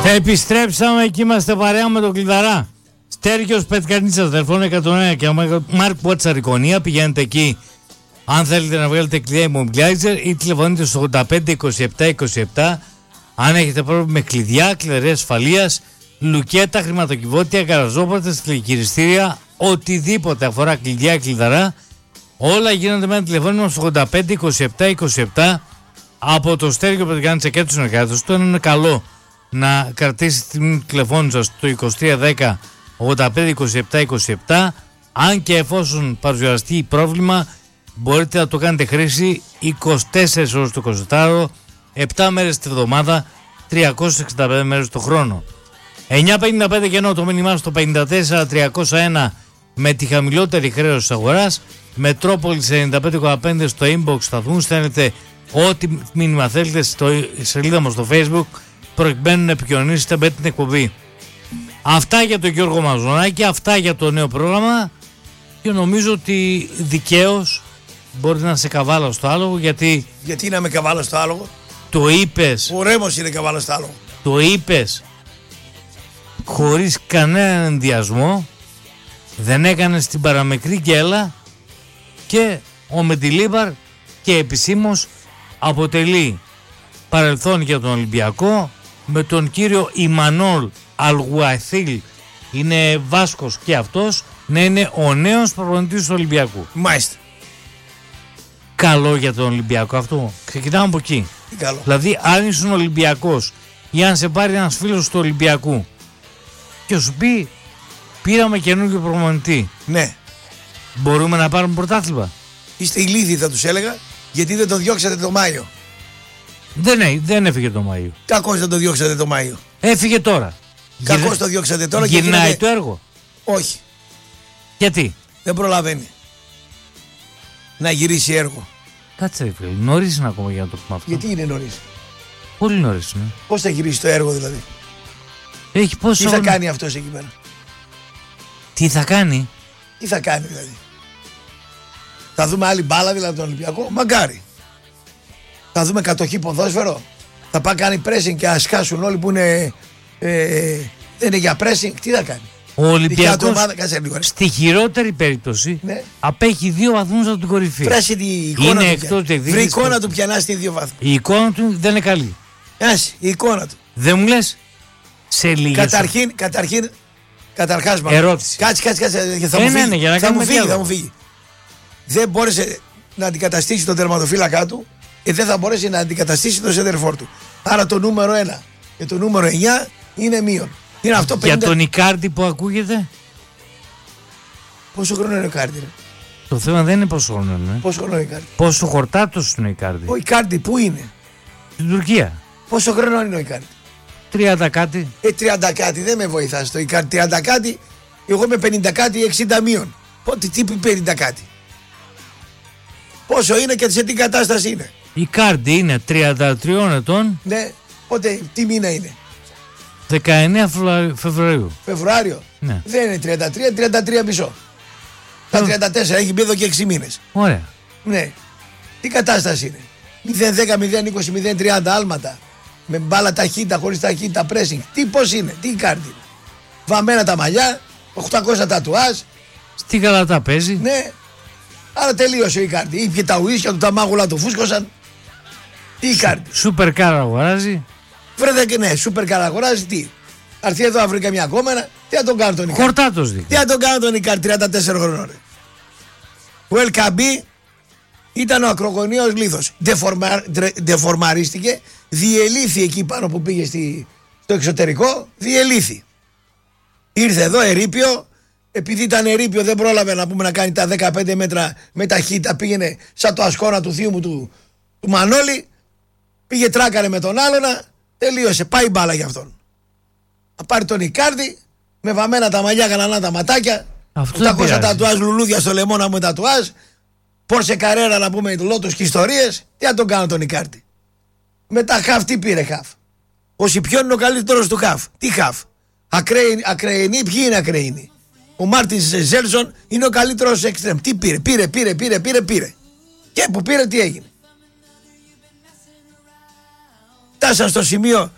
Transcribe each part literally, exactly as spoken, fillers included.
Επιστρέψαμε και είμαστε παρέα με τον Κλειδαρά. Στέργιος Πετκανίτσας, τηλεφώνο εκατόν ένα και ο Μάρκ Πότσα Ρικονία. Πηγαίνετε εκεί αν θέλετε να βγάλετε κλειδιά immobilizer ή τηλεφωνείτε στο ογδόντα πέντε είκοσι επτά είκοσι επτά. Αν έχετε πρόβλημα με κλειδιά, κλειδαρές ασφαλείας, λουκέτα, χρηματοκιβώτια, γαραζόπορτες, τηλεκυριστήρια, οτιδήποτε αφορά κλειδιά, κλειδαρά, όλα γίνονται με ένα τηλεφώνημα στο ογδόντα πέντε είκοσι επτά είκοσι επτά. Από το Στέργιο Πετκανίτσα και τους συνεργάτες του είναι καλό να κρατήσει την τηλεφώνου σας το είκοσι τρία δέκα ογδόντα πέντε είκοσι επτά είκοσι επτά. Αν και εφόσον παρουσιαστεί πρόβλημα, μπορείτε να το κάνετε χρήση είκοσι τέσσερις ώρες το εικοσιτετράωρο, επτά μέρες τη εβδομάδα, τριακόσιες εξήντα πέντε μέρες το χρόνο. εννιά πενήντα πέντε και ενώ το μήνυμά στο πενήντα τέσσερα τριακόσια ένα με τη χαμηλότερη χρέωση της αγοράς. Μετρόπολης ενενήντα πέντε κόμμα πέντε στο inbox σταθμού. Στέλνετε ό,τι μήνυμα θέλετε στο σελίδα μας στο Facebook, προκειμένου να επικοινωνήσετε με την εκπομπή. Αυτά για τον Γιώργο Μαζονάκη, αυτά για το νέο πρόγραμμα, και νομίζω ότι δικαίως μπορεί να σε καβάλα στο άλογο, γιατί... Γιατί να με καβάλα στο άλογο? Το είπες... Ο Ρέμος είναι καβάλα στο άλογο. Το είπες χωρίς κανέναν ενδιασμό, δεν έκανες την παραμικρή γκέλα, και ο Μεντιλίμπαρ και επισήμως αποτελεί παρελθόν για τον Ολυμπιακό, με τον κύριο Ιμανόλ Αλγουαθίλ, είναι Βάσκος και αυτός, να είναι ο νέος προπονητής του Ολυμπιακού. Μάλιστα. Καλό για τον Ολυμπιακό αυτό. Ξεκινάμε από εκεί. Τι καλό. Δηλαδή, αν ήσουν Ολυμπιακός ή αν σε πάρει ένας φίλος του Ολυμπιακού και σου πει πήραμε καινούργιο προπονητή, ναι, μπορούμε να πάρουμε πρωτάθλημα? Είστε ηλίθιοι, θα τους έλεγα, γιατί δεν το διώξατε το Μάιο. Δεν, δεν έφυγε το Μάιο. Κακώς δεν το διώξατε το Μάιο. Έφυγε τώρα. Κακώς Γυρνά... το διώξατε τώρα. Γυρνάει γίνεται... το έργο. Όχι. Γιατί? Δεν προλαβαίνει να γυρίσει έργο. Κάτσε ρε φίλε, νωρίς είναι ακόμα για να το πούμε αυτό. Γιατί είναι νωρίς? Πολύ νωρίς είναι. Πώς θα γυρίσει το έργο δηλαδή? Έχει πόσο... Τι θα κάνει αυτός εκεί πέρα? Τι θα κάνει? Τι θα κάνει δηλαδή? Θα δούμε άλλη μπάλα δηλαδή τον Ολυμπιακό? Μαγκάρι. Θα δούμε κατοχή ποδόσφαιρο? Θα πάει κάνει pressing και ας χάσουν όλοι που είναι, ε, δεν είναι για pressing? Τι θα κάνει? Ο Ολυμπιακός ομάδα, στη χειρότερη περίπτωση, ναι, απέχει δύο βαθμούς από την κορυφή. Φράσει την εικόνα είναι του. Εκτός Βρε εικόνα του πιανά στη δύο βαθμούς. Η εικόνα του δεν είναι καλή. Άση, η εικόνα του. Δεν μου λες σε λίγες. Καταρχήν, καταρχήν, καταρχάς μα. Ερώτηση. Κάτσε, κάτσε, κάτσε. Θα, ε, μου, ναι, φύγει, ναι, θα μου φύγει, θα μου φύγει. Δεν μπόρεσε να αντικαταστήσει τον τερματοφύλακά του και δεν θα μπορέσει να αντικαταστήσει τον σεντερφόρ του. Άρα το νούμερο ένα και το νούμερο εννιά είναι μείον. Είναι αυτό πενήντα... Για τον Ικάρντι που ακούγεται. Πόσο χρόνο είναι ο Ικάρντι? Το θέμα δεν είναι πόσο χρόνο είναι. Πόσο χρόνο είναι ο Ικάρντι? Πόσο χορτάτος είναι ο Ικάρντι? Ο Ικάρντι πού είναι? Στην Τουρκία. Πόσο χρόνο είναι ο Ικάρντι? τριάντα κάτι. Ε, τριάντα κάτι, δεν με βοηθάς το Ικάρντι. τριάντα κάτι, εγώ είμαι πενήντα κάτι, εξήντα μείον. Πότε, τι πενήντα κάτι? Πόσο είναι και σε τι κατάσταση είναι? Η Ικάρντι είναι τριάντα τρία ετών. Ναι, πότε, τι μήνα είναι? δεκαεννέα Φεβρουαρίου. Φεβρουάριο. Ναι. Δεν είναι τριάντα τρία, τριάντα τρία μισό. Τα τριάντα τέσσερα έχει μπει εδώ και έξι μήνες. Ωραία. Ναι. Τι κατάσταση είναι? μηδέν δέκα, μηδέν είκοσι, μηδέν τριάντα άλματα. Με μπάλα ταχύτητα, χωρίς ταχύτητα, pressing. Τι πώς είναι, τι Ικάρντι? Βαμμένα τα μαλλιά, οκτακόσια τατουάζ. Στη Γαλατά παίζει. Ναι. Άρα τελείωσε ο Ικάρντι. Ήπια τα ουίσκια του, τα μάγουλα του φούσκωσαν. Τι Ικάρντι? Σούπερ κάρ αγοράζει. Βρε και ναι, σούπερ κάρ αγοράζει τι? Αρθεί εδώ αύριο καμιά κόμμενα, τι θα τον κάνω τον Ικάρντι? Χορτάτος δείχνει. Τι θα τον κάνω τον Ικάρντι, τριάντα τέσσερα χρονών. Ο Ελκαμπή ήταν ο ακρογωνίος λίθος. Δεφορμα, δεφορμαρίστηκε, διελήθη εκεί πάνω που πήγε στη, στο εξωτερικό, διελήθη. Ήρθε εδώ ερείπιο, επειδή ήταν ερείπιο δεν πρόλαβε να πούμε να κάνει τα δεκαπέντε μέτρα με ταχύτητα, πήγαινε σαν το ασκόνα του θείου μου του, του Μανώλη, πήγε τράκαρε με τον άλλονα, τελείωσε, πάει μπάλα για αυτόν. Θα πάρει τον Ικάρντι με βαμμένα τα μαλλιά, γαλανά τα ματάκια, οκτακόσια τατουάζ, λουλούδια στο λαιμό να μου τατουάζ, Πόρσε Καρέρα να πούμε λότος και ιστορίες. Τι θα τον κάνω τον Ικάρντι? Μετά χαφ τι πήρε χαφ? Ο Σιπιόν είναι ο καλύτερος του χαφ. Τι χαφ? Ακρεϊνοί, ποιοι είναι ακρεϊνοί? Ο Μάρτιν Ζέλσον είναι ο καλύτερος εξτρέμ. Τι πήρε? Πήρε, πήρε, πήρε, πήρε, πήρε. Και που πήρε τι έγινε? Τάσαν στο σημείο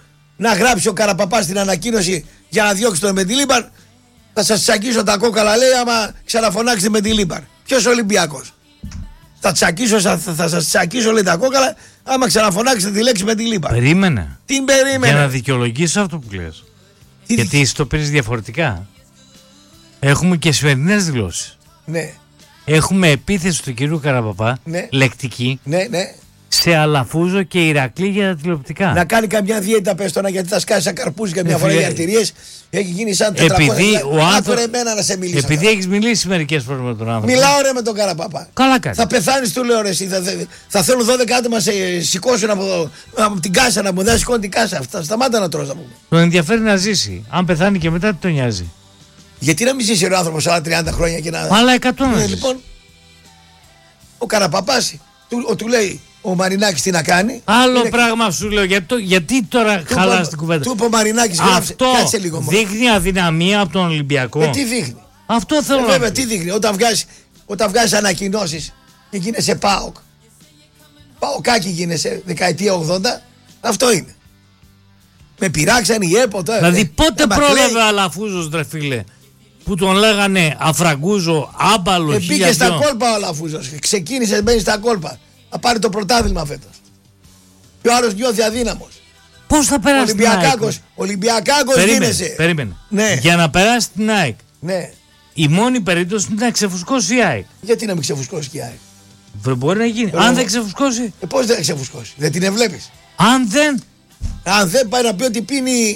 να γράψει ο Καραπαπάς την ανακοίνωση για να διώξει τον Μεντιλίμπαρ. Θα σας τσακίσω τα κόκαλα, λέει, άμα ξαναφωνάξετε Μεντιλίμπαρ. Ποιος Ολυμπιακός? Θα τσακίσω, θα, θα σας τσακίσω, λέει, τα κόκαλα, άμα ξαναφωνάξετε τη λέξη Μεντιλίμπαρ. Περίμενε. Τι περίμενε? Για να δικαιολογήσω αυτό που λες. Τι Γιατί δικαι... εσύ το πήρες διαφορετικά. Έχουμε και σημερινές δηλώσεις. Ναι. Έχουμε επίθεση του κυρίου Καραπαπά, ναι. λεκτική, ναι, ναι. σε Αλαφούζο και Ηρακλή για τα τηλεοπτικά. Να κάνει καμιά διέτα πεστόνα, γιατί θα σκάσει σαν καρπούζι καμιά ε, φορά φίλε, οι αρτηρίες. Έχει γίνει σαν τετρακόσια. Επειδή ο άνθρωπος. Να σε μιλήσω. Επειδή έχεις μιλήσει μερικές φορές με τον άνθρωπο. Μιλάω ρε με τον Καραπαπά. Καλά κάνει. Θα πεθάνεις, του λέω ρε εσύ. Θα, θα, θα θέλουν δώδεκα άτομα σε σηκώσουν από, από την κάσα να μου δώσει σηκώνει την κάσα. Αυτά, σταμάτα να τρως, να πούμε. Τον ενδιαφέρει να ζήσει. Αν πεθάνει και μετά, τι τον νοιάζει. Γιατί να μην ζήσει ο άνθρωπος άλλα τριάντα χρόνια και να. Αλλά εκατό να ε, ζήσει. Λοιπόν, ο Καραπαπάς του, του λέει ο Μαρινάκης τι να κάνει. Άλλο είναι... πράγμα σου λέω. Γιατί, το, γιατί τώρα χαλάς την κουβέντα. Του είπε ο Μαρινάκης, αυτό κάτσε λίγο μόνο. Δείχνει αδυναμία από τον Ολυμπιακό. Ε, τι δείχνει. Αυτό θέλω ε, να βέβαια, τι δείχνει. Όταν βγάζει όταν βγάζεις ανακοινώσεις και γίνεσαι ΠΑΟΚ. ΠΑΟΚάκι γίνεσαι δεκαετία ογδόντα. Αυτό είναι. Με πειράξαν οι ΕΠΟ τώρα. Δηλαδή ε, πότε ε, πρόλαβε ο Αλαφούζος, ρε φίλε, που τον λέγανε Αφραγκούζο, άμπαλο, ε, χίλια μπήκε στα δυο. κόλπα ο Αλαφούζος. Ξεκίνησε, μπαίνει στα κόλπα. Θα πάρει το πρωτάθλημα φέτος. Και ο άλλος νιώθει αδύναμος. Πώς θα περάσει την ΑΕΚ? Ολυμπιακάκος, Ολυμπιακάκος Περίμενε, γίνεσαι. περίμενε. Ναι. Για να περάσει την ΑΕΚ, Ναι. η μόνη περίπτωση είναι να ξεφουσκώσει η ΑΕΚ. Γιατί να μην ξεφουσκώσει και η ΑΕΚ? Δεν μπορεί να γίνει. Εγώ- Αν δεν ξεφουσκώσει, Ε, πώς δεν θα ξεφουσκώσει? Δεν την ευλέπεις? αν δεν. Αν δεν πάει να πει ότι πίνει.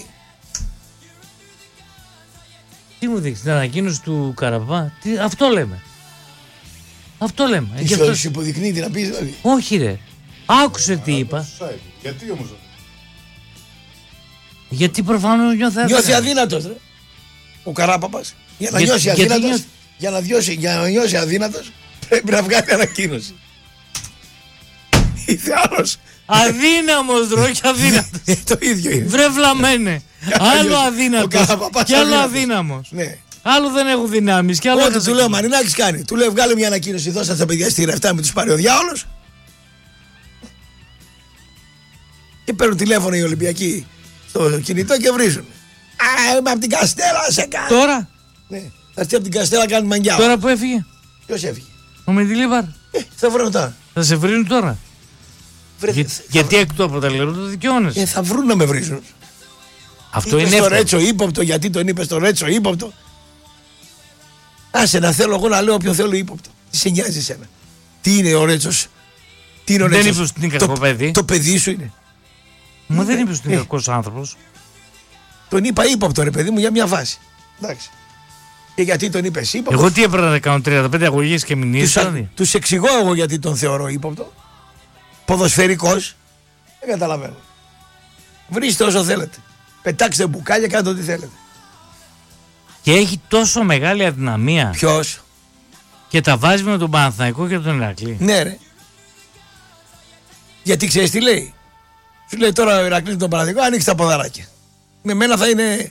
Τι μου δείχνει, την ανακοίνωση του Καραπαπά. Τι, αυτό λέμε. Αυτό λέμε. Ε, Τι γι' σου αυτό- σου υποδεικνύει τι να πει, δηλαδή. Όχι, ρε. Άκουσε τι είπα. Γιατί όμως? Γιατί προφανώς νιώθει Νιώθει αδύναμο. αδύνατος, ρε. Ο Καράπαπας. Για να Για- νιώσει γιατί αδύνατος, νιώθει- για να, διώσει, για να νιώσει αδύνατος, πρέπει να βγάλει ανακοίνωση. Ήρθε άλλος. Αδύναμος, ρε, όχι αδύνατος. Ε, το ίδιο είναι. Βρε βλαμένε. Άλλο Αλλιώς, ο αδύνατος Καραπαπάς και άλλο αδύνατος. αδύναμος. Ναι. Άλλο δεν έχουν δυνάμεις και άλλο Ό,τι δεν του λέω, ο Μαρινάκης κάνει. Του λέει, βγάλε μια ανακοίνωση. Δώσα στα παιδιά στη ρεφτά, με τους πάρει ο διάολος. Και παίρνουν τηλέφωνο οι Ολυμπιακοί στο κινητό και βρίζουν. Α, είμαι από την Καστέλα, σε κάνω. Τώρα, Ναι. Θα έρθει από την Καστέλα, κάνει μαγιά. τώρα που έφυγε Ποιος έφυγε? ο Μεντιλίβαρ, Ε, θα βρουν τώρα. θα σε βρουν τώρα. Βρε, Για- θα, γιατί εκ του αποτελέσματος το δικαιώνεσαι. ε, θα βρουν να με βρίζουν. Αυτό Είπε είναι στο εύκολο. Ρέτσο ύποπτο, γιατί τον είπε στο Ρέτσο ύποπτο. Άσε να θέλω εγώ να λέω όποιον θέλω ύποπτο. Τι σε νοιάζει εσένα? Τι είναι ο Ρέτσος? Τι είναι ο Δεν Ρέτσος? είπες ότι είναι Το- κακό παιδί. Το παιδί σου είναι. Μα δεν είπες ότι είναι Ε. κακός άνθρωπος. Τον είπα ύποπτο, ρε παιδί μου, για μια φάση. Εντάξει. Και γιατί τον είπε ύποπτο? Εγώ τι έπρεπε να κάνω, τριάντα πέντε αγωγές και μηνύσεις Τους, δηλαδή. τους εξηγώ εγώ γιατί τον θεωρώ ύποπτο. Ποδοσφαιρικός. Δεν καταλαβαίνω. Βρίστε όσο θέλετε. Πετάξτε μπουκάλια, κάντε ό,τι θέλετε. Και έχει τόσο μεγάλη αδυναμία Ποιος? και τα βάζει με τον Παναθηναϊκό και τον Ηρακλή. Ναι, ρε. Γιατί ξέρεις τι λέει? Σου λέει τώρα ο Ηρακλής τον Παναθηναϊκό, ανοίξει τα ποδαράκια. Με μένα θα είναι.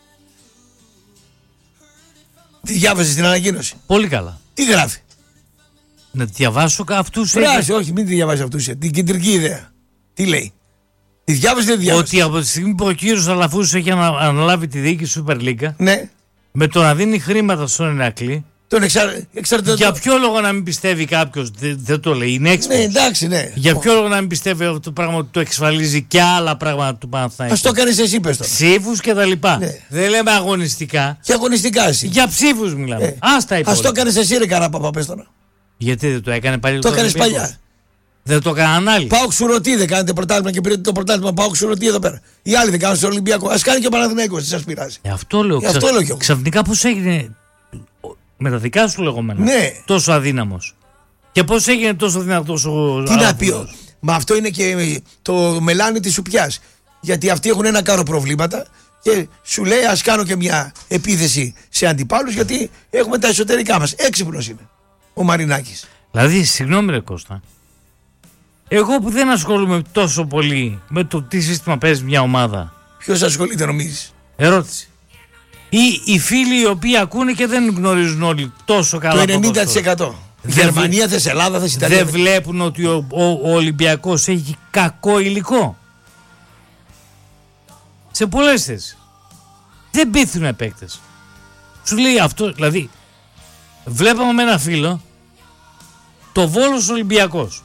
Τι διάβασες στην ανακοίνωση? Πολύ καλά. Τι γράφει? Να τη διαβάσω αυτούς. Φράση, όχι, μην τη διαβάσει αυτού. Την κεντρική ιδέα. Τι λέει? Τη διάβασε, δεν τη διάβασε? Ότι από τη στιγμή που ο κύριος Αλαφούζος έχει ανα- αναλάβει τη διοίκηση του Super League, Ναι. με το να δίνει χρήματα στον Ηρακλή, Τον εξα... εξαρτητό. για ποιο λόγο να μην πιστεύει κάποιος, δεν, δεν το λέει, είναι Ναι, έξυπνος. εντάξει, ναι. Για ποιο λόγο να μην πιστεύει αυτό το πράγμα ότι το εξασφαλίζει και άλλα πράγματα του Παναθηναϊκού. Ας το κάνεις εσύ, πες το. Ψήφους και τα λοιπά. Ναι. Δεν λέμε αγωνιστικά. Και αγωνιστικά εσύ. Για ψήφους μιλάμε. Ε, Ας τα Ας υπόλοιπα. το κάνεις εσύ, ρε Καράπαπα, πες το. Γιατί δεν το έκανε πάλι Το έκανες Ολυμπιακός? παλιά. Δεν το έκαναν άλλοι. Πάω ξουρωτή, δεν κάνετε πρωτάθλημα και πήρετε το πρωτάθλημα. Πάω ξουρωτή εδώ πέρα. Οι άλλοι δεν κάνουν στο Ολυμπιακό. Ας κάνει και ο Παναθηναϊκός, τι σας πειράζει? Ε, αυτό λέω. Ε, αυτό λέω κι εγώ. Ξαφνικά πώς έγινε με τα δικά σου λεγόμενα Ναι. τόσο αδύναμος. Και πώς έγινε τόσο δυνατός ο Τι να Αλαφούζος? πει, ο- μα αυτό είναι και το μελάνι της σουπιάς. Γιατί αυτοί έχουν ένα κάρο προβλήματα και σου λέει ας κάνω και μια επίθεση σε αντιπάλους γιατί έχουμε τα εσωτερικά μας. Έξυπνος είναι ο Μαρινάκης. Δηλαδή, συγγνώμη ρε Κώστα, εγώ που δεν ασχολούμαι τόσο πολύ με το τι σύστημα παίζει μια ομάδα, Ποιος ασχολείται νομίζεις? ερώτηση. Ή οι φίλοι οι οποίοι ακούνε και δεν γνωρίζουν όλοι τόσο καλά Το ποδόσφαιρο, ενενήντα τοις εκατό. Δεν Γερμανία, θες Ελλάδα, θες Ιταλία. δεν βλέπουν ότι ο, ο, ο Ολυμπιακός έχει κακό υλικό. σε πολλές θέσεις. Δεν πείθουν παίκτες. Σου λέει αυτό, δηλαδή, βλέπαμε με ένα φίλο το Βόλος Ολυμπιακός.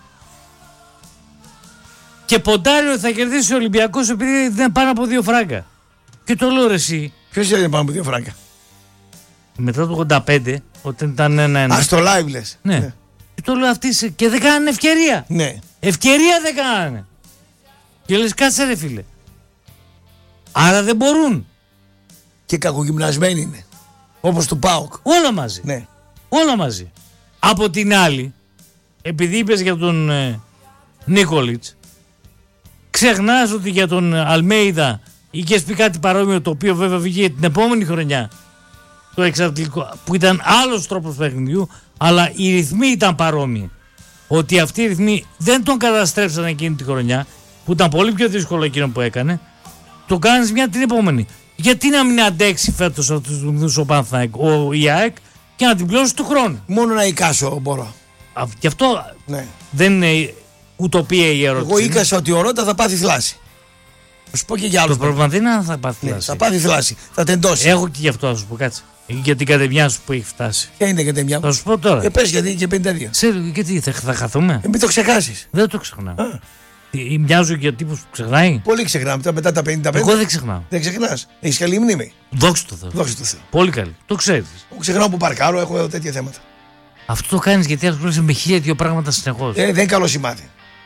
Και ποντάρει ότι θα κερδίσει ο Ολυμπιακός επειδή δεν είναι πάνω από δύο φράγκα. Και το λέω ρε εσύ. Ποιος δεν είναι πάνω από δύο φράγκα? Μετά το ογδόντα πέντε, όταν ήταν ένα ένα. Α, στο live λες. Ναι. ναι. Και το λέω αυτή και δεν κάνανε ευκαιρία. Ναι. Ευκαιρία δεν κάνανε. Και λες κάτσε ρε φίλε. Άρα δεν μπορούν. Και κακογυμνασμένοι είναι. Όπως του ΠΑΟΚ. Όλα μαζί. Ναι. Όλα μαζί. Από την άλλη, επειδή είπες για τον ε, Νίκολιτς, ξεχνάς ότι για τον Αλμέιδα είχες πει κάτι παρόμοιο, το οποίο βέβαια βγήκε την επόμενη χρονιά, το εξαρτητικό, που ήταν άλλος τρόπος παιχνιδιού, αλλά οι ρυθμοί ήταν παρόμοιοι. Ότι αυτοί οι ρυθμοί δεν τον καταστρέψαν εκείνη τη χρονιά, που ήταν πολύ πιο δύσκολο εκείνο που έκανε, το κάνεις μια την επόμενη. Γιατί να μην αντέξει φέτος αυτούς τους ρυθμούς ο Παναθηναϊκός, ο ΙΑΕΚ, και να την πλώσει του χρόνου? Μόνο να εικάσω μπορώ. Α, γι' αυτό ναι. δεν είναι ουτοπία η ερώτηση. Εγώ είκασα ότι ο Ρότα θα πάθει θλάση. Θα σου πω και για άλλους. Το πρόβλημα δεν είναι αν θα πάθει θλάση. Ναι, θα πάθει θλάση. Θα τεντώσει. Έχω και γι' αυτό να σου πω, κάτσε. Για την κατεμιά σου που έχει φτάσει. Ποια είναι η κατεμιά μου? Θα σου πω τώρα. Ε, πες γιατί και πενήντα δύο. Ξέρω, γιατί θα, θα χαθούμε. Ε, μην το ξεχάσεις. Δεν το ξεχνάω. Τι, μοιάζω για τύπους που ξεχνάει. Πολύ ξεχνάμε. Μετά τα πενήντα πέντε. Εγώ δεν ξεχνάω. Δεν ξεχνάς. Έχεις καλή μνήμη. Δόξα τω Θεώ. Δόξα τω Θεώ. Πολύ καλή. Το ξέρεις. Εγώ ξεχνάω που παρκάρω, έχω τέτοια θέματα. Αυτό το κάνεις γιατί ασχολείσαι με χίλια δύο πράγματα συνεχώς. Ε, δεν είναι καλό σημάδι.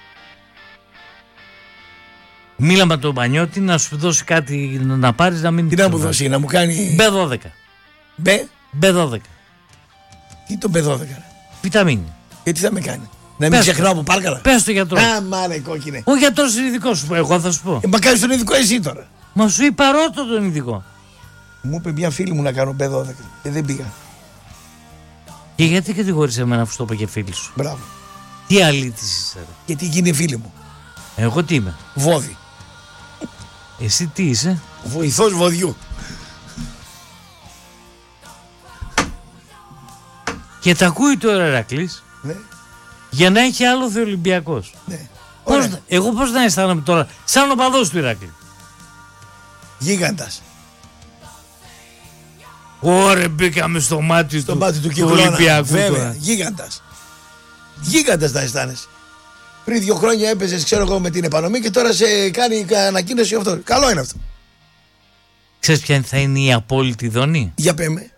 Μίλα με τον Πανιώτη να σου δώσει κάτι να πάρεις, να μην. Τι να μου δώσει, να μου κάνει. μπι δώδεκα. Μπε. μπι δώδεκα. Τι το μπι δώδεκα? Βιταμίνη. Και τι θα με κάνει? Να μην ξεχνάω που πάρκαρα. Πες το γιατρό. Α, μάρε κόκκινε. Ο γιατρός είναι ειδικό σου. Εγώ θα σου πω. Ε, μα κάνεις τον ειδικό εσύ τώρα. Μα σου είπα ρώτα τον ειδικό. Μου είπε μια φίλη μου να κάνω μπι δώδεκα και δεν πήγα. Και γιατί κατηγορείς εμένα αφού το είπα και φίλη σου? Μπράβο. Τι αλήτης είσαι? Γιατί γίνει φίλη μου. Εγώ τι είμαι? Βόδι. Εσύ τι είσαι? Βοηθός βοδιού. Και τα ακούει τώρα ο Ηρακλής, Ναι. για να έχει άλλο Ολυμπιακός. Ναι. Πώς, εγώ πώς να αισθάνομαι τώρα, σαν οπαδός του Ηρακλή? Γίγαντας. Ωρε, μπήκαμε στο μάτι Στο του, μάτι του του Κυκλώνα. Ολυμπιακού. Βέβαια, Τώρα. γίγαντας. Γίγαντας να αισθάνεσαι. Πριν δύο χρόνια έπαιζες, ξέρω εγώ, με την επανομή και τώρα σε κάνει ανακοίνωση αυτό. Καλό είναι αυτό. Ξέρεις ποια θα είναι η απόλυτη δόνη? Για πέμε.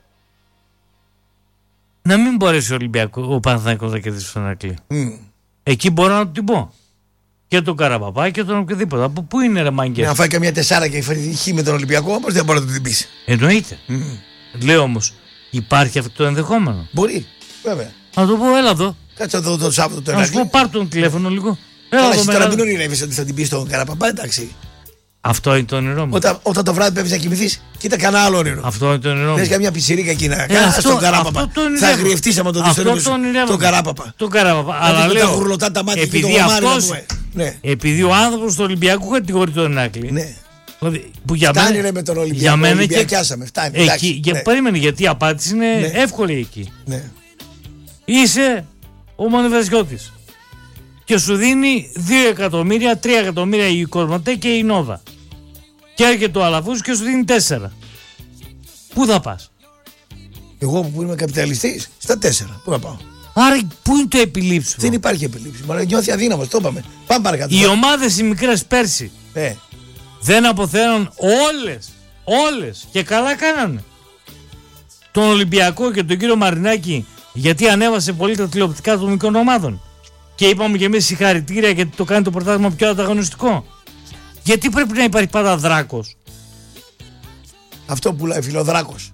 Να μην μπορέσει ο Ολυμπιακό, ο Παναθηναϊκός να κερδίσει τον Ηρακλή. Mm. Εκεί μπορώ να του την πω. Και τον Καραπαπά και τον οποιοδήποτε. Από πού είναι ρε μάγκες? Να φάει καμιά τεσσάρα και φέρει χ με τον Ολυμπιακό, όμως δεν μπορεί να του την πεις. Εννοείται. Mm. Λέω όμως, υπάρχει αυτό το ενδεχόμενο? Μπορεί, βέβαια. Να το πω, έλα εδώ. Κάτσε εδώ το Σάββατο το Να σου πω, Ηρακλή. πάρ' τον τηλέφωνο λίγο. Έλα Αλλά εδώ εσύ με τώρα ένα- μην ονειρεύεσαι ότι θα την πεις στον Καραπαπά, εντάξει. Αυτό είναι το όνειρό μου. Όταν, όταν το βράδυ πρέπει να κοιμηθείς, κοίτα κανένα άλλο όνειρο. Αυτό είναι το όνειρό μου. Θες καμιά πισίρικα εκεί να Ε, κάνεις αυτό- στον Καράπαπα. αυτό το Θα ονειρεύομαι. αγριευτείς άμα το δεις Αυτό στον το όνειρο σου. ονειρεύομαι. Τον Καράπαπα. Τον Καραπαπά. Δηλαδή Αλλά με λέω, τα γουρλωτά τα μάτια και επειδή το γομάρι να αυτός, πούμε. Ναι. επειδή ο άνθρωπος του Ολυμπιακού κατηγορεί τον Ηρακλή. Ναι. Δηλαδή, που για Φτάνει μένα, ρε με τον Ολυμπιακό. για μένα και, Ολυμπιακιάσαμε. Φτάνει. εκεί, εντάξει, για, ναι. περίμενε, γιατί η απάντηση είναι Ναι. εύκολη εκεί. Ναι. Είσαι ο Μονεβασιώτης και σου δίνει δύο εκατομμύρια, τρία εκατομμύρια η Κορματέ και η Νόβα. Και έρχεται ο Αλαφούς και σου δίνει τέσσερα. Πού θα πας? Εγώ που είμαι καπιταλιστής, στα τέσσερα. Πού να πάω? Άρα πού είναι το επιλήψιμο? Δεν υπάρχει επιλήψη. Μα νιώθει αδύναμος, το είπαμε. Πάμε παρακάτω. Οι ομάδες οι μικρές πέρσι Ε, δεν αποθέωναν όλες, όλες και καλά κάνανε τον Ολυμπιακό και τον κύριο Μαρινάκη, γιατί ανέβασε πολύ τα τηλεοπτικά των μικρών ομάδων. Και είπαμε και εμείς συγχαρητήρια γιατί το κάνει το πρωτάθλημα πιο ανταγωνιστικό. Γιατί πρέπει να υπάρχει πάντα δράκος? αυτό που λέει φιλοδράκος.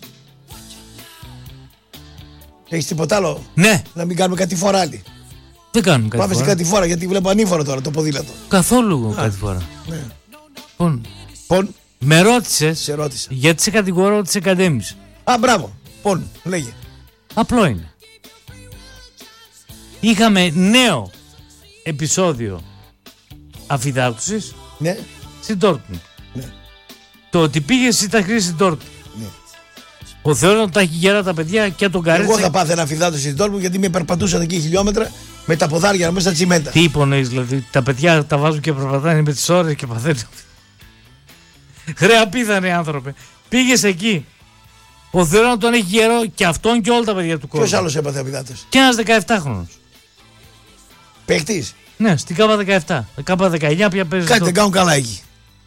Έχεις τίποτα άλλο? Ναι, Να μην κάνουμε κάτι φορά άλλη. δεν κάνουμε κάτι Πάμε σε φορά. κάτι φορά γιατί βλέπω ανήφορο τώρα το ποδήλατο. Καθόλου κάτι φορά. Ναι. Λοιπόν, Πον, με ρώτησες σε ρώτησα. γιατί σε κατηγορώ ότι σε κατέμισε. Α, μπράβο. Πον, λέγε. Απλό είναι. Είχαμε νέο επεισόδιο αφιδάτωσης Ναι. στην Dortmund. Ναι. Το ότι πήγε εσύ τα χρήση στην Dortmund. Ναι. Ο Θεός να τα έχει γερά τα παιδιά και τον Εγώ θα Καρέτσα. πάθαινα φιδάτωση στην Dortmund γιατί με περπατούσαν εκεί χιλιόμετρα με τα ποδάρια μέσα στα τσιμέντα. Τι υπονοείς, δηλαδή τα παιδιά τα βάζουν και περπατάνε με τις ώρες και παθαίνουν. Ρε απίθανοι άνθρωποι. Πήγες εκεί. Ο Θεός να τον έχει γερό και αυτόν και όλα τα παιδιά του κόσμου. Ποιος άλλος έπαθε απειδάτωση? Και ένας δεκαεφτάχρονος. Παίχτης. Ναι, στην ΚΑΠΑ δεκαεπτά. ΚΑΠΑ δεκαεννιά πια παίζει. Κάτι δεν κάνουν καλά εκεί.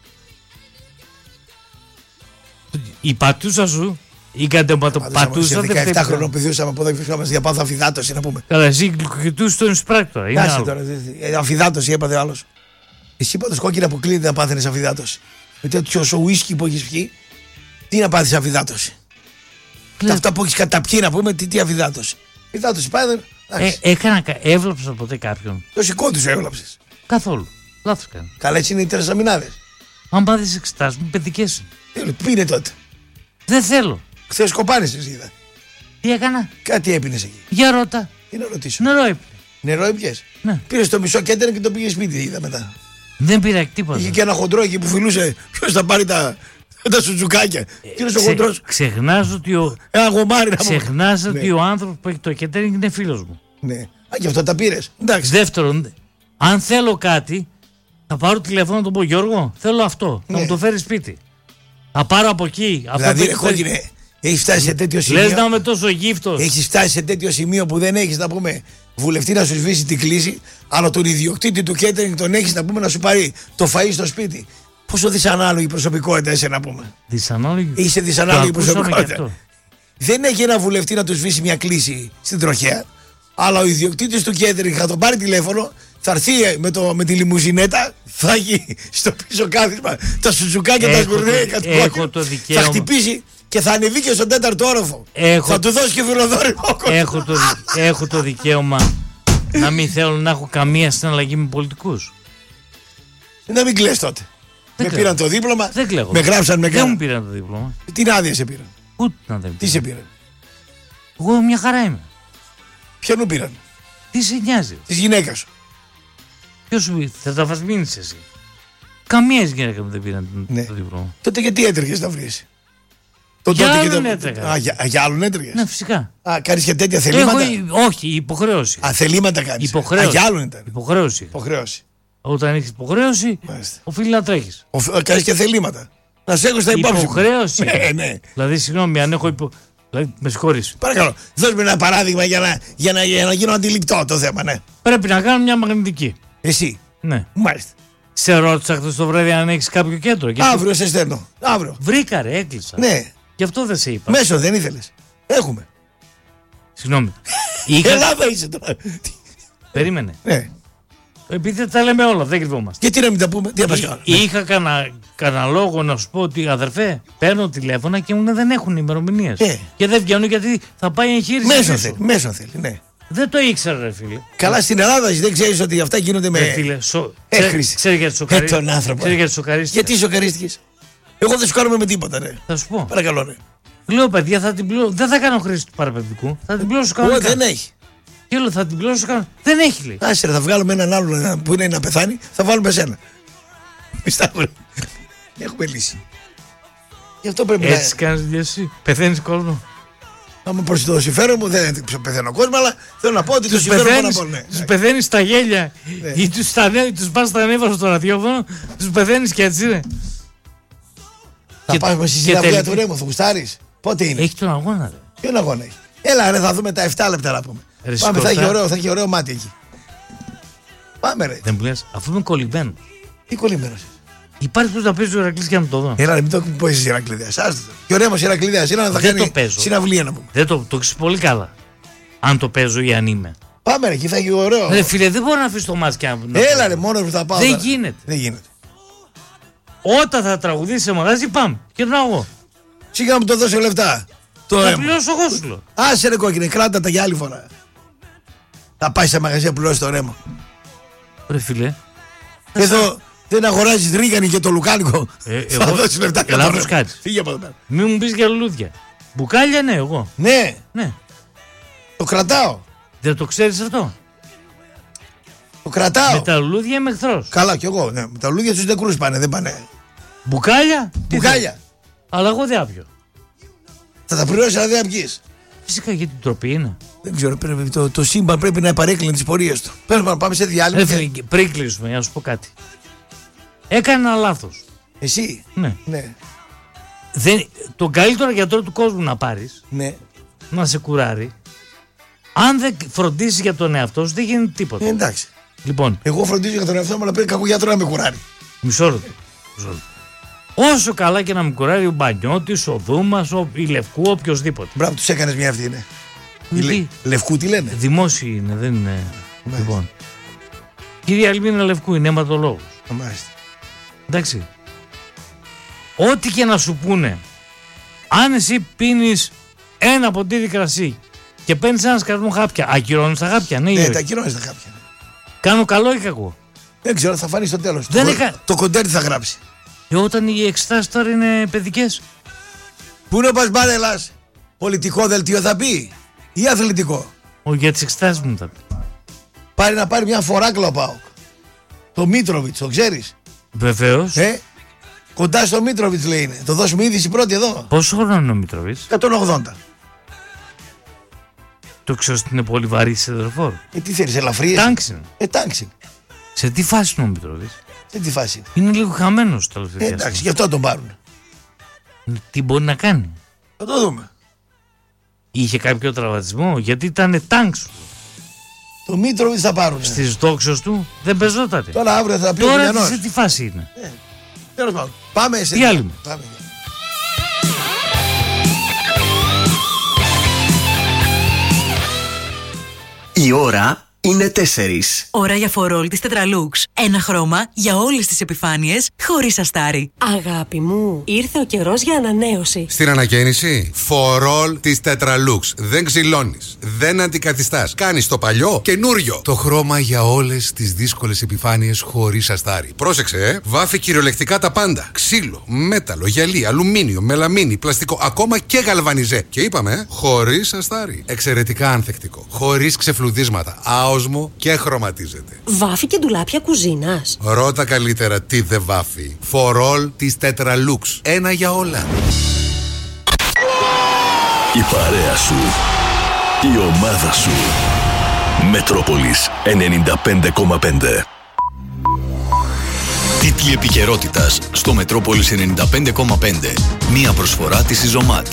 Η πατούσα σου, η κατεμπατούσα Σε δεν δεκαεπτά χρονών πηδούσαμε από εδώ και βρισκόμαστε για πάθο αφιδάτωση να πούμε. Καλά, εσύ κοιτούς τον εισπράκτορα. Είναι Κάτσε άλλο. τώρα. ε, Αφιδάτωση έπαθε άλλο. Εσύ πάντως κόκκινα που κλείνει να πάθαινες αφιδάτωση. Με τέτοιο ουίσκι που έχεις πιει, τι να πάθεις αφιδάτωση. Λε- Αυτά που έχεις καταπιεί να πούμε, τι, τι αφιδάτωση. Αφιδάτωση πάει δεν. Ε, έκανα, κα- έβλαψα ποτέ κάποιον. Το σηκώ του έβλαψες. Καθόλου. Λάθος κάνω. Καλά, έτσι είναι οι τεσσαμινάδες. Αν πάθεις εξετάσεις μου, παιδικές είναι. Τι είναι τότε. Δεν θέλω. Χθες κοπάνεσες είδα. Τι έκανα? Κάτι έπινες εκεί. Για ρώτα. Τι να ρωτήσω. Νερό έπινε. Νερό έπιες. Ναι. Πήρες το μισό κέντερ και το πήγες σπίτι, είδα μετά. Δεν πήρα τίποτα. Είχε και ένα χοντρό εκεί που φιλούσε. Ποιος θα πάρει τα, τα σουτζουκάκια. Τι είναι ο Ξε- χοντρός. Ξεχνάς ότι ο, Ένα γομάρι να πούμε. ξεχνάς Ναι. ότι ο άνθρωπος που έχει το catering είναι φίλος μου. Ναι. Α, γι' αυτό τα πήρες. Εντάξει. Δεύτερον, αν θέλω κάτι, θα πάρω τηλέφωνο να τον πω Γιώργο, θέλω αυτό. Να Ναι. μου το φέρει σπίτι. Θα πάρω από εκεί. Αυτό Δηλαδή, που ρε έχει κόκκινε, έχει φτάσει σε τέτοιο φέρει. Λες να σημείο. είμαι τόσο γύφτος. Έχει φτάσει σε τέτοιο σημείο που δεν έχει να πούμε βουλευτή να σου σβήσει την κλίση, αλλά τον ιδιοκτήτη του catering τον έχει να πούμε να σου πάρει το φαΐ στο σπίτι. Πόσο δυσανάλογη προσωπικότητα είσαι να πούμε. Δυσανάλογη. Είσαι Το δυσανάλογη ακούσαμε και προσωπικότητα. αυτό. Δεν έχει ένα βουλευτή να του σβήσει μια κλίση στην τροχέα, αλλά ο ιδιοκτήτη του catering θα τον πάρει τηλέφωνο, θα έρθει με, το, με τη λιμουζινέτα, θα έχει στο πίσω κάθισμα τα σουζουκάκια και τα Έχω το- σκουρδέικα του έχω κόκκινου. το δικαίωμα. Θα χτυπήσει και θα ανεβεί και στον τέταρτο όροφο. Έχω- Θα του δώσει και φιλοδόρημα. Έχω το, δι- έχω το δικαίωμα να μην θέλω να έχω καμία συναλλαγή με πολιτικούς. Να μην κλαις τότε. Δεν Με κλαίω. πήραν το δίπλωμα, Δεν κλαίω. με γράψαν, με Δεν μου κάναν. πήραν το δίπλωμα. Την άδεια σε πήραν. Ούτε να δεν Τι σε πήραν. Εγώ μια χαρά είμαι. Ποιον πήραν. Τι σε νοιάζει. Τη γυναίκα σου. Ποιος σου πει, θα τα φασμίνεις εσύ. Καμία γυναίκα μου δεν πήραν Ναι. το δίπλωμα. Τότε γιατί έτρεχε να βρει. Το Για τότε και άλλον το- έτρεχα. Α, για, α, για άλλον έτρεχε. Ναι, φυσικά. Α, κάνει και τέτοια Έχω, θελήματα. όχι, υποχρέωση. Α, θελήματα κάνει. Υποχρέωση. Α, για άλλον ήταν. Υποχρέωση. Υποχρέωση. Όταν έχει υποχρέωση, Μάλιστα. οφείλει να τρέχει. Κάνει και θελήματα. Να σε έχω στα υπόψη. μου. Υποχρέωση. Ναι, ναι. Δηλαδή, συγγνώμη, αν έχω υπο... Δηλαδή, με συγχωρείς. Παρακαλώ, δώσ' μου ένα παράδειγμα για να, για να, για να γίνω αντιληπτό το θέμα, ναι. Πρέπει να κάνω μια μαγνητική. Εσύ. Ναι. Μάλιστα. Σε ρώτησα χθες το βράδυ αν έχει κάποιο κέντρο. Γι' αυτό- Αύριο σε στέλνω. Αύριο. Βρήκα, ρε, έκλεισα. Ναι. Γι' αυτό δεν σε είπα. Μέσω δεν ήθελε. Έχουμε. Συγγνώμη. Είχα... Ελλάδα είσαι τώρα. Τι- Περίμενε. Ναι. Επειδή τα λέμε όλα, δεν κρυβόμαστε. Γιατί να μην τα πούμε, τι να μας κάνουμε. Είχα κανένα κανένα λόγο να σου πω ότι αδερφέ, παίρνω τηλέφωνα και μου λένε δεν έχουν ημερομηνίε. Ε. Και δεν βγαίνουν γιατί θα πάει εγχείρηση. Μέσω πίσω. θέλει, μέσω θέλει, ναι. Δεν το ήξερα, ρε φίλε. Καλά στην Ελλάδα εσύ δεν ξέρει ότι αυτά γίνονται με. Ρε φίλε, σο... Έχριση. ξέρει γιατί Ε, σοκαρίστηκε. τον άνθρωπο. Ξέρει γιατί σοκαρίστηκε. Γιατί σοκαρίστηκε. Εγώ δεν σου κάνουμε με τίποτα, ναι. Θα σου πω. Παρακαλώ, ναι. Λέω παιδιά, θα την πλώ... δεν θα κάνω χρήση του παραπαιδικού. Θα την πλώσω Εγώ κανονικά. δεν έχει. Και λέω θα την πλώσω κανονικά. Δεν έχει λέει. Άσε, ρε, θα βγάλουμε έναν άλλον που είναι να πεθάνει, θα βάλουμε εσένα. Μιστάβρε. Έχουμε λύση. Γι' αυτό πρέπει Έτσι κάνει δουλειά εσύ. Πεθαίνει κόσμο. να. Άμα προς το συμφέρον μου δεν πεθαίνω κόσμο, αλλά θέλω να πω ότι το Τους συμφέρον μου πεθαίνεις, να πω, ναι. τους πεθαίνεις στα γέλια Ναι. ή τους, στα, νε- τους πας στα νεύρα στο ραδιόφωνο, τους πεθαίνεις και έτσι ρε. Θα και- πάμε στη και συναυλία τελικά- του Ρέμου, θα γουστάρεις. Πότε είναι. Έχει τον αγώνα ρε. Ποιον αγώνα έχει. Έλα ρε, θα δούμε τα επτά λεπτά να πούμε. Ρε, Πάμε, θα έχει, Σκοτά. ωραίο, θα έχει ωραίο μάτι εκεί. Πάμε ρε. Δεν μου λες, αφού είμαι κολλημένο. Τι κολλημένος. Υπάρχει που θα παίζει ο Ηρακλής και να το δω. Έλα ρε, μην το πω εσύ Ηρακλήδας. Άστο το. Και ο Ρέμος Ηρακλήδας είναι να θα Δεν το κάνει παίζω. συναυλία να πούμε. Δεν το, το ξέρεις πολύ καλά. Αν το παίζω ή αν είμαι. Πάμε ρε, εκεί θα έχει ωραίο. Ρε φίλε, δεν μπορώ να αφήσω το μάτς και να... να- Έλα ρε, μόνο που θα πάω. Δεν τώρα. γίνεται. Δεν γίνεται. Όταν θα τραγουδήσει σε μαγαζί, πάμε. Κερνάω εγώ. Σιγά μου το δώσω λεφτά. Το Θα Ρέμο. πληρώσω εγώ σου λέω. Άσε ρε κόκκινε, κράτα τα για άλλη φορά. Θα πάει σε μαγαζί να πληρώσει το Ρέμο. Ρε φίλε. Εδώ δεν αγοράζει ρίγανη και το λουκάνικο. Ε, Θα εγώ- δώσει λεφτά για Ελά, το τους Ρέμο. κάτσεις. Φύγε από εδώ πέρα. Μην μου πεις για λουλούδια. Μπουκάλια ναι, εγώ. Ναι, Ναι. το κρατάω. Δεν το ξέρεις αυτό. Το κρατάω. Με τα λουλούδια είμαι εχθρός. Καλά κι εγώ. Ναι. Με τα λουλούδια στους νεκρούς πάνε, δεν πάνε. Μπουκάλια. τι Μπουκάλια. θες. Αλλά εγώ δεν άπιο. Θα τα πληρώσει, αλλά δεν θα πιείς. Φυσικά γιατί τροπή είναι. Δεν ξέρω, πρέπει, το, το σύμπαν πρέπει να επαρέκλεινε τις πορείες του. Πρέπει να πάμε σε Ρε διάλειμμα. φίλε, πριν κλείσουμε, να σου πω κάτι. Έκανα ένα λάθος. Εσύ. Ναι. Ναι. Δεν, τον καλύτερο γιατρό του κόσμου να πάρεις, Ναι. να σε κουράρει, αν δεν φροντίσεις για τον εαυτό σου, δεν γίνεται τίποτα. Ε, εντάξει. Λοιπόν, Εγώ φροντίζω για τον εαυτό μου, αλλά πρέπει κακό γιατρό να με κουράρει. μισό λεπτό. μισό λεπτό. Όσο καλά και να με κουράρει ο Μπανιώτης, ο Δούμας, ο η Λευκού, οποιοδήποτε. Μπράβο, του έκανε μια αυτή είναι. Τι? Λε, Λευκού τι λένε. Δημόσιοι είναι, δεν είναι. Μάλιστα. Λοιπόν. Κυρία Αλμίνα Λευκού, είναι αιματολόγος. Μάλιστα. Εντάξει. Ό,τι και να σου πούνε, αν εσύ πίνεις ένα ποτήρι κρασί και παίρνεις ένα σκασμό χάπια, ακυρώνεις τα χάπια, ναι ή Ναι, όχι? τα ακυρώνεις τα κάποια. Κάνω καλό ή κακό? Δεν ξέρω, θα φανεί στο τέλος. Δεν το, είχα- το κοντέρ τι θα γράψει. Και όταν οι εξετάσεις τώρα είναι παιδικές. Πού είναι ο Πασμπάρελας, πολιτικό δελτίο θα πει ή αθλητικό. Ο, για τις εξετάσεις μου τα πει. Πάρει να πάρει μια φοράκλα ο ΠΑΟΚ. Το Μίτροβιτς, το ξέρεις. Βεβαίως. Ε, κοντά στο Μίτροβιτς λέει είναι. Το δώσουμε είδηση πρώτη εδώ. Πόσο χρόνο είναι ο Μητροβής? εκατόν ογδόντα. Το ξέρω ότι είναι πολύ βαρύ σε δορυφόρο. Ε, τι θέλεις, ελαφρύες. Τάγκς είναι. Ε, τάξη. Σε τι φάση είναι ο Μητροβής? Σε τι φάση είναι. Είναι λίγο χαμένος το τελευταίο Ε, διάστημα. εντάξει, γι' αυτό τον πάρουν. Τι μπορεί να κάνει? Θα το δούμε. Είχε κάποιο τραυματισμό? Γιατί ήταν τάγκς Το Μίτροβιτς θα πάρουν. στις δόξες του, δεν πεζότατε. Τώρα αύριο θα πει ο Τώρα Γιαννός. σε τι φάση είναι? Τέλος πάντων. Πάμε σε. Τι άλλη με? Πάμε. Η ώρα είναι τέσσερις. Ώρα για φορόλ της Tetralux. Ένα χρώμα για όλες τις επιφάνειες, χωρίς αστάρι. Αγάπη μου, ήρθε ο καιρός για ανανέωση. Στην ανακαίνιση, φορόλ της Tetralux. Δεν ξυλώνεις, δεν αντικαθιστάς. Κάνεις το παλιό καινούριο. Το χρώμα για όλες τις δύσκολες επιφάνειες χωρίς αστάρι. Πρόσεξε, ε. Βάφει κυριολεκτικά τα πάντα. Ξύλο, μέταλλο, γυαλί, αλουμίνιο, μελαμίνη, πλαστικό, ακόμα και γαλβανιζέ. Και είπαμε, ε, χωρίς αστάρι. Εξαιρετικά ανθεκτικό. Χωρίς ξεφλουδίσματα. Άοσμο και χρωματίζεται. Βάφει και ντουλάπια κουζίνας. Ρώτα καλύτερα τι δεν βάφει. Φορόλ της Tetralux. Ένα για όλα. Η παρέα σου. Η ομάδα σου. Μετρόπολης ενενήντα πέντε κόμμα πέντε. Τίτλοι επικαιρότητας στο Μετρόπολης ενενήντα πέντε κόμμα πέντε. Μία προσφορά της Ιζωμάτ.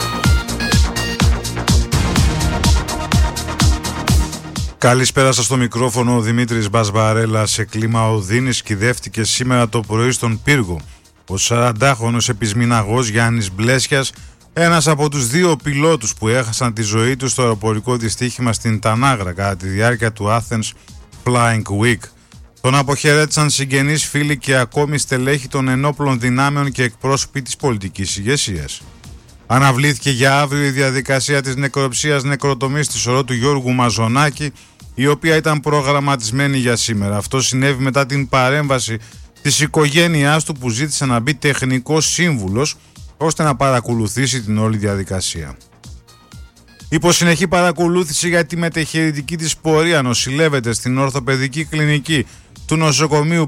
Καλησπέρα σας στο μικρόφωνο. Ο Δημήτρης Μπασβαρέλας σε κλίμα οδύνης κυδεύτηκε σήμερα το πρωί στον Πύργο. Ο σαραντάχρονος επισμηναγός Γιάννης Μπλέσιας, ένας από τους δύο πιλότους που έχασαν τη ζωή τους στο αεροπορικό δυστύχημα στην Τανάγρα κατά τη διάρκεια του Athens Flying Week. Τον αποχαιρέτησαν συγγενείς, φίλοι και ακόμη στελέχη των ενόπλων δυνάμεων και εκπρόσωποι της πολιτικής ηγεσίας. Αναβλήθηκε για αύριο η διαδικασία της νεκροψίας νεκροτομής της ορό του Γιώργου Μαζονάκη, η οποία ήταν προγραμματισμένη για σήμερα. Αυτό συνέβη μετά την παρέμβαση της οικογένειάς του που ζήτησε να μπει τεχνικός σύμβουλος ώστε να παρακολουθήσει την όλη διαδικασία. Υπό συνεχή παρακολούθηση για τη μετεχειρητική της πορεία νοσηλεύεται στην ορθοπαιδική κλινική του νοσοκομείου